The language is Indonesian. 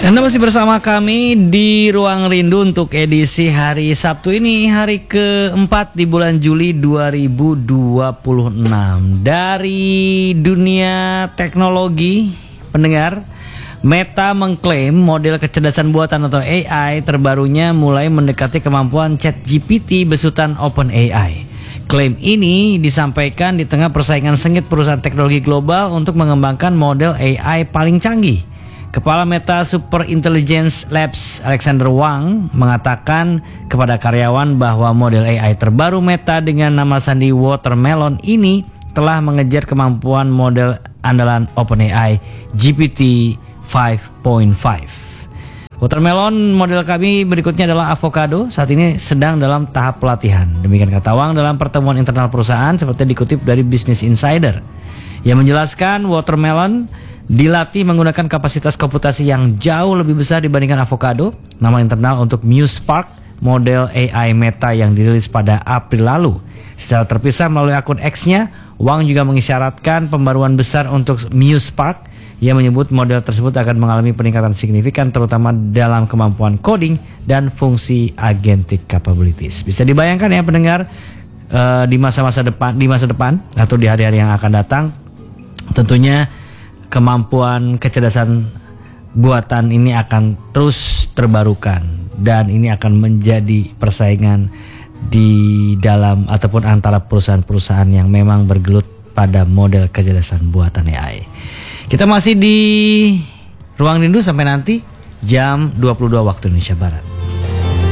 Anda masih bersama kami di Ruang Rindu untuk edisi hari Sabtu ini, hari keempat di bulan Juli 2026. Dari dunia teknologi, pendengar, Meta mengklaim model kecerdasan buatan atau AI terbarunya mulai mendekati kemampuan ChatGPT besutan OpenAI. Klaim ini disampaikan di tengah persaingan sengit perusahaan teknologi global untuk mengembangkan model AI paling canggih. Kepala Meta Super Intelligence Labs Alexander Wang mengatakan kepada karyawan bahwa model AI terbaru Meta dengan nama sandi Watermelon ini telah mengejar kemampuan model andalan OpenAI GPT 5.5. Watermelon model kami berikutnya adalah Avocado, saat ini sedang dalam tahap pelatihan. Demikian kata Wang dalam pertemuan internal perusahaan seperti dikutip dari Business Insider. Yang menjelaskan Watermelon dilatih menggunakan kapasitas komputasi yang jauh lebih besar dibandingkan Avocado, nama internal untuk Muse Spark, model AI Meta yang dirilis pada April lalu. Secara terpisah melalui akun X-nya, Wang juga mengisyaratkan pembaruan besar untuk Muse Spark. Ia menyebut model tersebut akan mengalami peningkatan signifikan terutama dalam kemampuan coding dan fungsi agentic capabilities. Bisa dibayangkan ya pendengar, di masa depan atau di hari-hari yang akan datang, tentunya kemampuan kecerdasan buatan ini akan terus terbarukan dan ini akan menjadi persaingan di dalam ataupun antara perusahaan-perusahaan yang memang bergelut pada model kecerdasan buatan AI. Kita masih di Ruang Rindu sampai nanti jam 22 waktu Indonesia Barat.